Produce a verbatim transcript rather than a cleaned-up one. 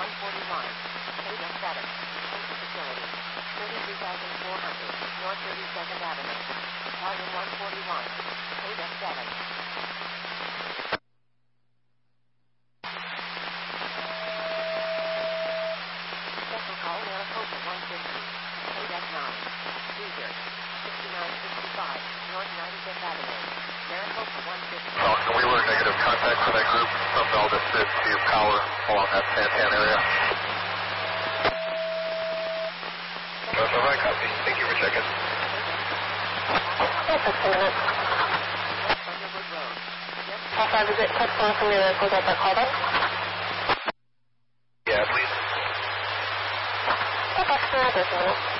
one forty-one, K F seven, Central Facility, thirty-three thousand four hundred, North thirty-second Avenue, Battalion one forty-one, K F seven. Special call Maricopa one fifty, K F nine, Cruiser, sixty-nine sixty-five, North ninety-fifth Avenue, Maricopa one fifty. Falcon, we were negative contact for that group from Delta six to your power along that Santan area. That's all right, copy. Thank you for checking. Yes, just a minute. Thunderbird Road. How far is it touchdown from your vehicle that called us? Yeah, please. Okay, just a minute.